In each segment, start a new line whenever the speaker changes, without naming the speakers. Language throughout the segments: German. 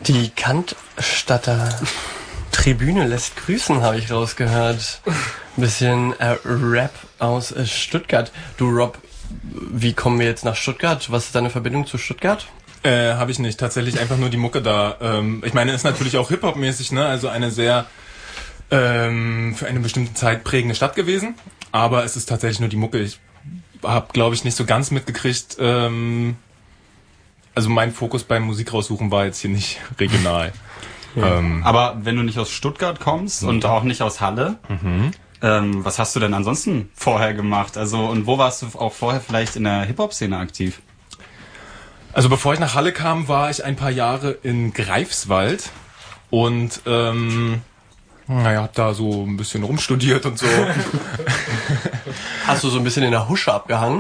Die Cannstatter Tribüne lässt grüßen, habe ich rausgehört. Ein bisschen Rap aus Stuttgart. Du, Rob, wie kommen wir jetzt nach Stuttgart? Was ist deine Verbindung zu Stuttgart?
Habe ich nicht. Tatsächlich einfach nur die Mucke da. Ich meine, ist natürlich auch Hip-Hop-mäßig, ne? Also eine sehr für eine bestimmte Zeit prägende Stadt gewesen. Aber es ist tatsächlich nur die Mucke. Ich habe, glaube ich, nicht so ganz mitgekriegt. Also mein Fokus beim Musik raussuchen war jetzt hier nicht regional.
Ja. Aber wenn du nicht aus Stuttgart kommst und auch nicht aus Halle, was hast du denn ansonsten vorher gemacht? Also und wo warst du auch vorher vielleicht in der Hip-Hop-Szene aktiv?
Also bevor ich nach Halle kam, war ich ein paar Jahre in Greifswald und hab da so ein bisschen rumstudiert und so.
Hast du so ein bisschen in der Husche abgehangen?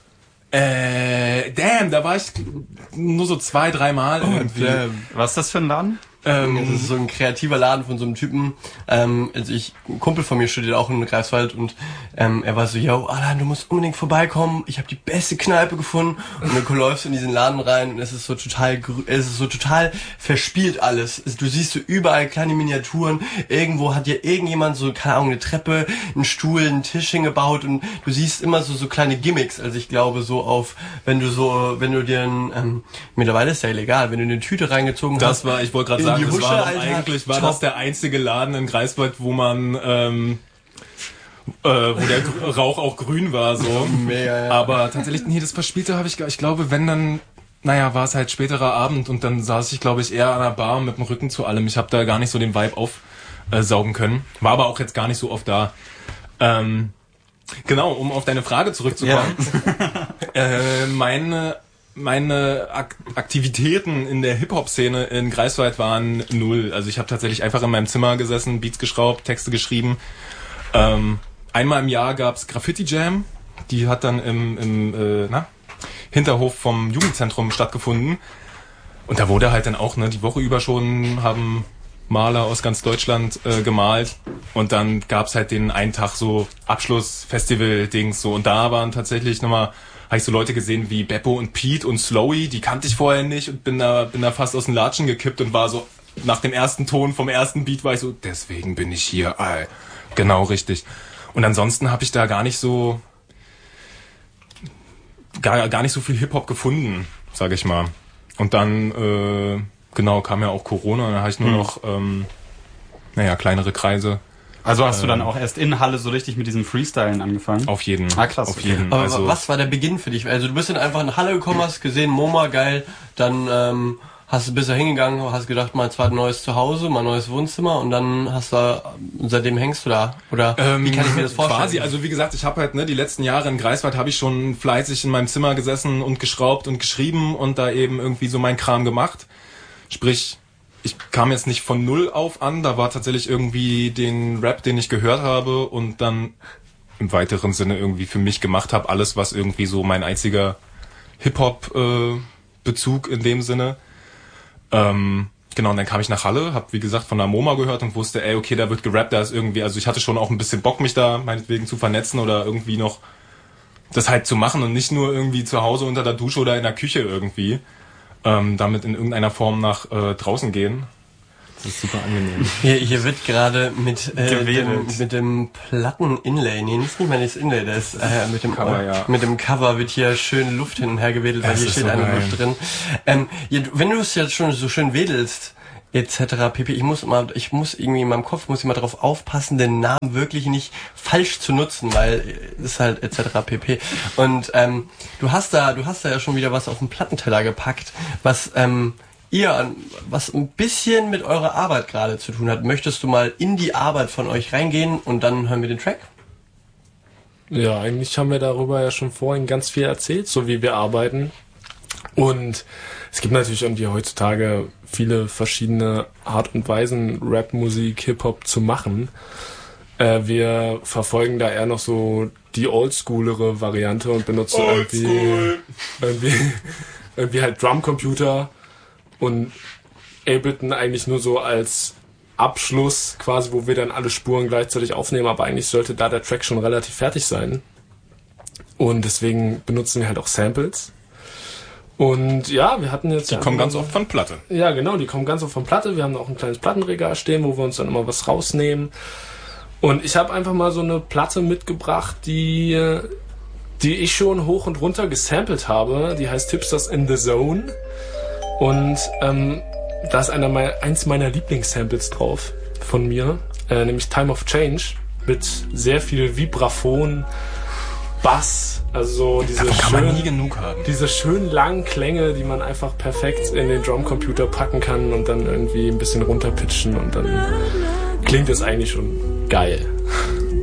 Da war ich nur so 2-3 Mal irgendwie.
Was ist das für ein Laden?
Das ist so ein kreativer Laden von so einem Typen. Ein Kumpel von mir studiert auch in Greifswald und er war so, yo, Alan, du musst unbedingt vorbeikommen. Ich habe die beste Kneipe gefunden. Und dann läufst du in diesen Laden rein und es ist so total verspielt alles. Du siehst so überall kleine Miniaturen. Irgendwo hat dir irgendjemand so, keine Ahnung, eine Treppe, einen Stuhl, einen Tisch hingebaut und du siehst immer so kleine Gimmicks. Also ich glaube so wenn du dir mittlerweile ist ja illegal, wenn du eine Tüte reingezogen hast.
Ich wollte gerade sagen, das war das der einzige Laden in Greifswald, wo man wo der Rauch auch grün war, so.
Mega, ja.
Aber tatsächlich, das Verspielte habe ich glaube, wenn dann, war es halt späterer Abend und dann saß ich, glaube ich, eher an der Bar mit dem Rücken zu allem. Ich habe da gar nicht so den Vibe aufsaugen können. War aber auch jetzt gar nicht so oft da. Genau, um auf deine Frage zurückzukommen. Ja. Meine Aktivitäten in der Hip-Hop-Szene in Greifswald waren 0. Also ich habe tatsächlich einfach in meinem Zimmer gesessen, Beats geschraubt, Texte geschrieben. Einmal im Jahr gab's Graffiti Jam. Die hat dann im Hinterhof vom Jugendzentrum stattgefunden. Und da wurde halt dann auch die Woche über schon haben Maler aus ganz Deutschland gemalt. Und dann gab's halt den einen Tag so Abschlussfestival-Dings so. Und da waren tatsächlich habe ich so Leute gesehen wie Beppo und Pete und Slowy, die kannte ich vorher nicht und bin da fast aus den Latschen gekippt und war so, nach dem ersten Ton vom ersten Beat war ich so, deswegen bin ich hier, genau richtig. Und ansonsten habe ich da gar nicht so viel Hip-Hop gefunden, sage ich mal. Und dann, kam ja auch Corona, und da habe ich nur noch, kleinere Kreise.
Also hast du dann auch erst in Halle so richtig mit diesem Freestylen angefangen?
Auf jeden.
Krass.
Auf jeden.
Aber was war der Beginn für dich? Also du bist dann einfach in Halle gekommen, hast gesehen, MoMA, geil, dann bist du hingegangen, hast gedacht, mal zwar ein neues Zuhause, mal ein neues Wohnzimmer und dann seitdem hängst du da? Oder wie kann ich mir das vorstellen?
Quasi, also wie gesagt, ich habe halt die letzten Jahre in Greifswald habe ich schon fleißig in meinem Zimmer gesessen und geschraubt und geschrieben und da eben irgendwie so mein Kram gemacht. Sprich, ich kam jetzt nicht von null auf an, da war tatsächlich irgendwie den Rap, den ich gehört habe und dann im weiteren Sinne irgendwie für mich gemacht habe, alles was irgendwie so mein einziger Hip-Hop-Bezug in dem Sinne. Und dann kam ich nach Halle, habe wie gesagt von der MoMA gehört und wusste, okay, da wird gerappt, da ist irgendwie, also ich hatte schon auch ein bisschen Bock, mich da meinetwegen zu vernetzen oder irgendwie noch das halt zu machen und nicht nur irgendwie zu Hause unter der Dusche oder in der Küche irgendwie. Damit in irgendeiner Form nach draußen gehen. Das ist super angenehm.
Hier wird gerade mit dem Platten-Inlay, nicht mal das Inlay, das mit dem Cover, mit dem Cover wird hier schön Luft hin und her gewedelt, weil hier steht so eine Luft drin. Wenn du es jetzt schon so schön wedelst, etc. pp. Ich muss irgendwie in meinem Kopf muss ich mal darauf aufpassen, den Namen wirklich nicht falsch zu nutzen, weil ist halt etc. pp. Und du hast da ja schon wieder was auf den Plattenteller gepackt, was was ein bisschen mit eurer Arbeit gerade zu tun hat. Möchtest du mal in die Arbeit von euch reingehen und dann hören wir den Track?
Ja, eigentlich haben wir darüber ja schon vorhin ganz viel erzählt, so wie wir arbeiten. Und es gibt natürlich irgendwie heutzutage viele verschiedene Art und Weisen, Rap-Musik, Hip-Hop zu machen. Wir verfolgen da eher noch so die oldschoolere Variante und benutzen irgendwie halt Drumcomputer und Ableton eigentlich nur so als Abschluss quasi, wo wir dann alle Spuren gleichzeitig aufnehmen, aber eigentlich sollte da der Track schon relativ fertig sein. Und deswegen benutzen wir halt auch Samples. Und ja, wir hatten jetzt...
Die kommen ganz oft von Platte.
Ja, genau, die kommen ganz oft von Platte. Wir haben auch ein kleines Plattenregal stehen, wo wir uns dann immer was rausnehmen. Und ich habe einfach mal so eine Platte mitgebracht, die ich schon hoch und runter gesampelt habe. Die heißt Hipsters in the Zone. Und da ist eins meiner Lieblingssamples drauf von mir, nämlich Time of Change, mit sehr viel Vibraphon, Bass, also diese schönen langen Klänge, die man einfach perfekt in den Drumcomputer packen kann und dann irgendwie ein bisschen runterpitchen und dann klingt es eigentlich schon geil.